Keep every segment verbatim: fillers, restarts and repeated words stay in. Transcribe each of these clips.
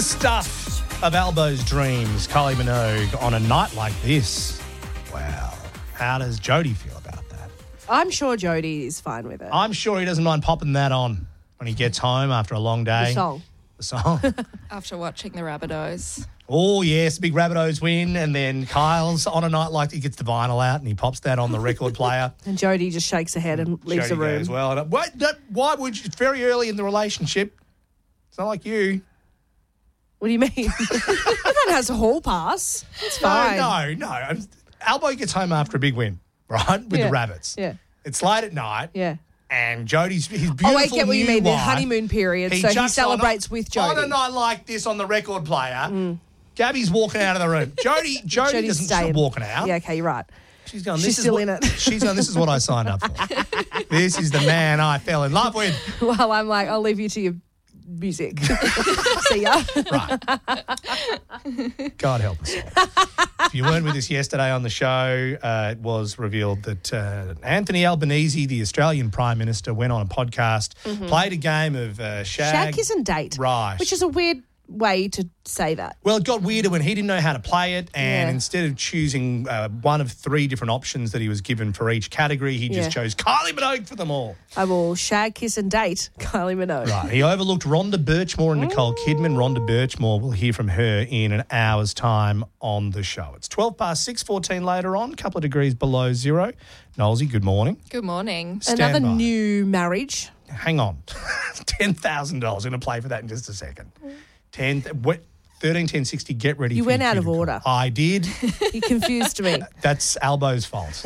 stuff of Albo's dreams, Kylie Minogue, on a night like this. Wow. How does Jody feel about that? I'm sure Jody is fine with it. I'm sure he doesn't mind popping that on when he gets home after a long day. The song. The song. After watching the Rabbitohs. Oh, yes, big Rabbitohs win. And then Kyle's on a night like he gets the vinyl out and he pops that on the record player. And Jody just shakes her head and leaves Jody the room. goes, well, and, why, no, why would you? It's very early in the relationship. It's not like you. What do you mean? Everyone has a hall pass. It's fine. No, no, no. Albo gets home after a big win, right, with Yeah. the Rabbits. Yeah. It's late at night. Yeah. And Jody's his beautiful Oh, I get what you new mean, the wife, honeymoon period. So he chucks celebrates on a, with Jody. On a night like this on the record player, Gabby's walking out of the room. Jody, Jody Jody's doesn't stop staying. walking out. Yeah, okay, you're right. She's going, this She's is still what, in it. She's going, this is what I signed up for. This is the man I fell in love with. Well, I'm like, I'll leave you to your music. See ya. Right. God help us. If you weren't with us yesterday on the show, uh, it was revealed that uh, Anthony Albanese, the Australian Prime Minister, went on a podcast, Mm-hmm. played a game of uh, shag. Shag, kiss and date. Right. Which is a weird way to say that. Well, it got weirder when he didn't know how to play it, and Yeah. instead of choosing uh, one of three different options that he was given for each category, he just Yeah. chose Kylie Minogue for them all. I will shag, kiss and date Kylie Minogue. Right. He overlooked Rhonda Birchmore and Nicole Kidman. Rhonda Birchmore, we'll hear from her in an hour's time on the show. It's twelve past six, fourteen later on, a couple of degrees below zero. Nolsey, good morning. Good morning. Stand Another by. new marriage. Hang on. ten thousand dollars. I'm going to play for that in just a second. ten, what, thirteen ten sixty, get ready You for went your out of cue to call. order. I did. You confused me. That's Albo's fault.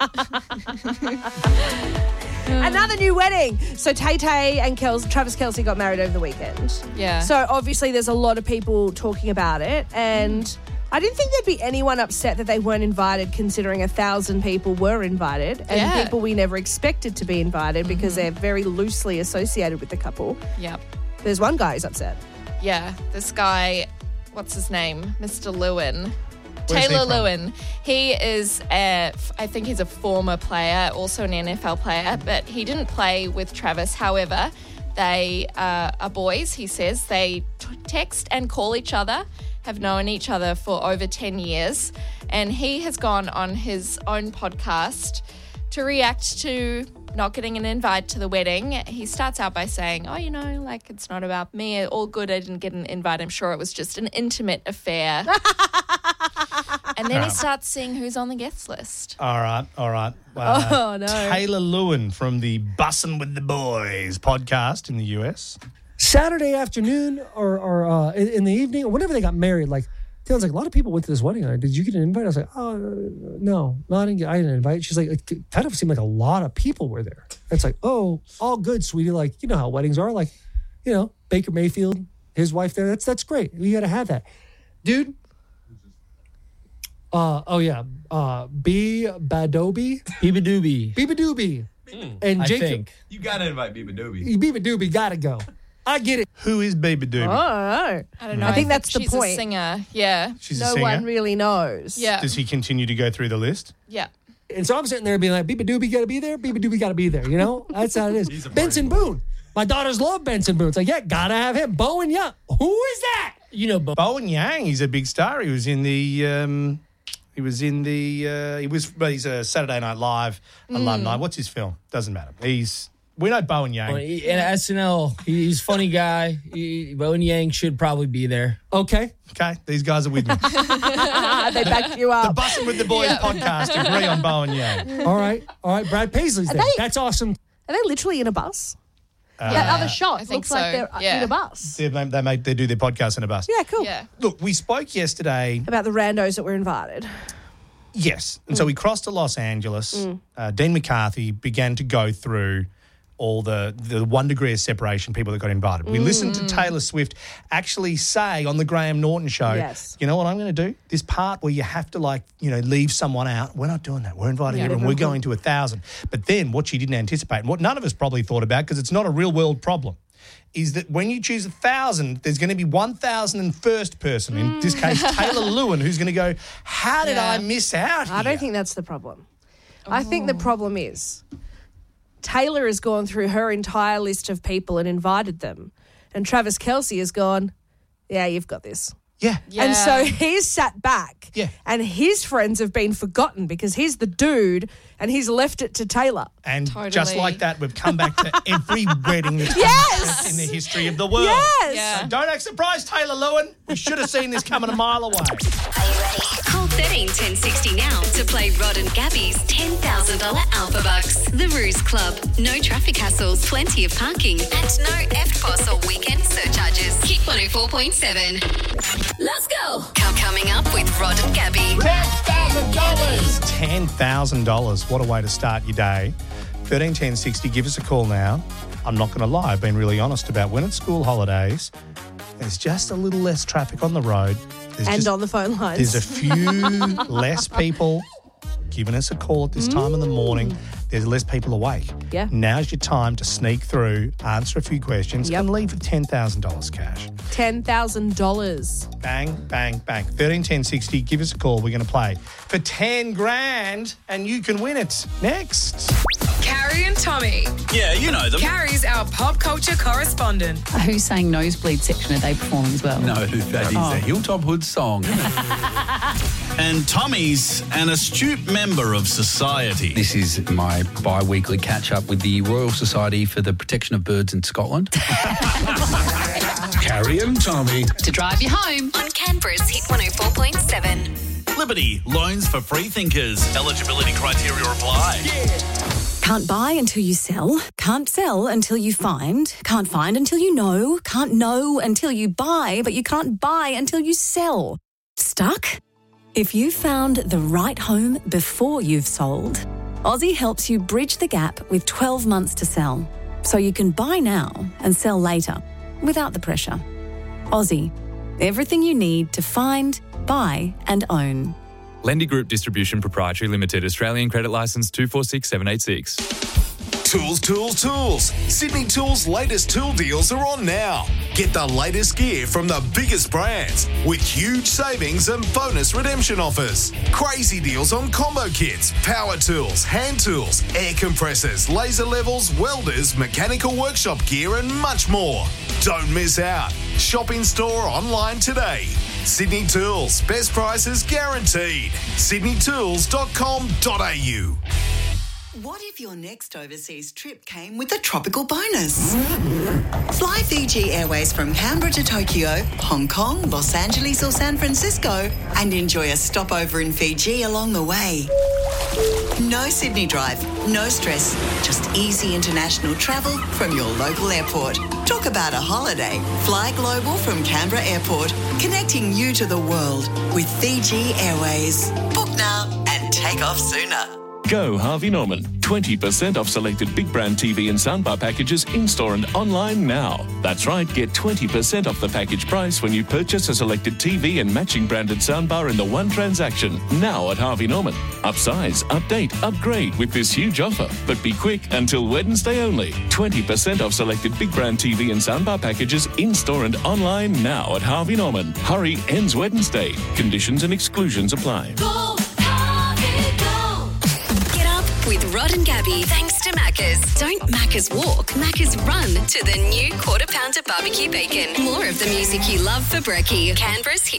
Another new wedding. So Tay Tay and Kels- Travis Kelce got married over the weekend. Yeah. So obviously there's a lot of people talking about it, and I didn't think there'd be anyone upset that they weren't invited, considering a thousand people were invited, and Yeah. people we never expected to be invited because they're very loosely associated with the couple. Yep. There's one guy who's upset. Yeah. This guy, what's his name? Mister Lewin. Where's he Taylor from? Lewin. He is, a, I think he's a former player, also an N F L player, but he didn't play with Travis. However, they uh, are boys, he says. They t- text and call each other, have known each other for over ten years. And he has gone on his own podcast to react to not getting an invite to the wedding. He starts out by saying, oh, you know, like, it's not about me. All good. I didn't get an invite. I'm sure it was just an intimate affair. And then he starts seeing who's on the guest list. All right, all right. Uh, Oh, no. Taylor Lewin from the Bussin' with the Boys podcast in the U S. Saturday afternoon or, or uh, in, in the evening or whenever they got married, like, it was like a lot of people went to this wedding. Like, did you get an invite? I was like, oh, no, no, I didn't get I didn't invite. She's like, it kind of seemed like a lot of people were there. It's like, oh, all good, sweetie. Like, you know how weddings are. Like, you know, Baker Mayfield, his wife there. That's that's great. You got to have that. Dude. Uh, oh, yeah. Uh, B. Badobi. Biba Doobie. Biba Doobie. And I Jacob. think. You gotta invite Biba Doobie. Biba Doobie got to go. I get it. Who is Biba Doobie? Oh, I don't know. I think that's the she's point. a singer. Yeah. She's a no singer. one really knows. Yeah. Does he continue to go through the list? Yeah. And so I'm sitting there being like, Biba Doobie got to be there. Biba Doobie got to be there. You know, that's how it is. He's a Benson party Boone. My daughters love Benson Boone. It's like, yeah, gotta have him. Bowen Young. Who is that? You know, Bo. Bowen Yang, he's a big star. He was in the, um, he was in the, uh, he was, well, he's a Saturday Night Live alumni. What's his film? Doesn't matter. He's, we know Bowen Yang. In S N L, he's a funny guy. He, Bowen Yang should probably be there. Okay. Okay, these guys are with me. Ah, they backed you The up. Bussin' with the Boys podcast agree on Bowen Yang. All right. All right. Brad Paisley's there. they- That's awesome. Are they literally in a bus? that other shot I think looks like so. they're Yeah. in a bus. They, they, make, they do their podcast in a bus. Yeah, cool. Yeah. Look, we spoke yesterday. About the randos that were invited. Yes. And so we crossed to Los Angeles. Uh, Dean McCarthy began to go through all the, the one degree of separation people that got invited. We listened to Taylor Swift actually say on the Graham Norton show, Yes. you know what I'm going to do? This part where you have to, like, you know, leave someone out, we're not doing that. We're inviting Yeah. everyone. We're going to a thousand. But then what she didn't anticipate, and what none of us probably thought about, because it's not a real world problem, is that when you choose a thousand, there's going to be one thousand and first person, in this case, Taylor Lewin, who's going to go, how did Yeah. I miss out here? I don't think that's the problem. I think the problem is Taylor has gone through her entire list of people and invited them. And Travis Kelce has gone, Yeah, you've got this. Yeah. Yeah. And so he's sat back. Yeah. And his friends have been forgotten because he's the dude and he's left it to Taylor. And Totally. just like that, we've come back to every wedding that's Yes! in the history of the world. Yes. Yeah. So don't act surprised, Taylor Lewin. We should have seen this coming a mile away. Are you ready? Call thirteen ten sixty now to play Rod and Gabby's ten thousand dollars Alpha Bucks. The Ruse Club. No traffic hassles, plenty of parking, and no F P O S or weekend surcharges. Hit one oh four point seven. Let's go. Co- Coming up with Rod and Gabby. ten thousand dollars. ten thousand dollars. What a way to start your day. thirteen ten sixty, give us a call now. I'm not going to lie, I've been really honest about when it's school holidays, there's just a little less traffic on the road. There's And just, on the phone lines. There's a few less people giving us a call at this time in the morning. There's less people awake. Yeah. Now's your time to sneak through, answer a few questions, Yep. and leave with ten thousand dollars cash. ten thousand dollars. Bang, bang, bang. thirteen ten sixty, give us a call. We're going to play for ten grand and you can win it. Next. Carrie and Tommy. Yeah, you know them. Carrie's our pop culture correspondent. Who's saying nosebleed section are they performing as well? No, that is a Hilltop Hood song. And Tommy's an astute member of society. This is my bi-weekly catch-up with the Royal Society for the Protection of Birds in Scotland. Carrie and Tommy. To drive you home. On Canberra's Hit one oh four point seven. Liberty, loans for free thinkers. Eligibility criteria apply. Can't buy until you sell. Can't sell until you find. Can't find until you know. Can't know until you buy, but you can't buy until you sell. Stuck? If you found the right home before you've sold, Aussie helps you bridge the gap with twelve months to sell, so you can buy now and sell later without the pressure. Aussie, everything you need to find, buy and own. Lendy Group Distribution Proprietary Limited, Australian Credit Licence two four six seven eight six. Tools, tools, tools. Sydney Tools' latest tool deals are on now. Get the latest gear from the biggest brands with huge savings and bonus redemption offers. Crazy deals on combo kits, power tools, hand tools, air compressors, laser levels, welders, mechanical workshop gear and much more. Don't miss out. Shop in store or online today. Sydney Tools, best prices guaranteed. sydney tools dot com dot a u. What if your next overseas trip came with a tropical bonus? Fly Fiji Airways from Canberra to Tokyo, Hong Kong, Los Angeles or San Francisco and enjoy a stopover in Fiji along the way. No Sydney drive, no stress, just easy international travel from your local airport. Talk about a holiday. Fly global from Canberra Airport, connecting you to the world with Fiji Airways. Book now and take off sooner. Go Harvey Norman. twenty percent off selected big brand T V and soundbar packages in-store and online now. That's right, get twenty percent off the package price when you purchase a selected T V and matching branded soundbar in the one transaction. Now at Harvey Norman. Upsize, update, upgrade with this huge offer. But be quick, until Wednesday only. twenty percent off selected big brand T V and soundbar packages in-store and online now at Harvey Norman. Hurry, ends Wednesday. Conditions and exclusions apply. Go, Harvey, go. Get up with Rod and Gabby. Thanks to Macca's. Don't Macca's walk, Macca's run to the new quarter pounder barbecue bacon. More of the music you love for brekkie. Canberra's Hit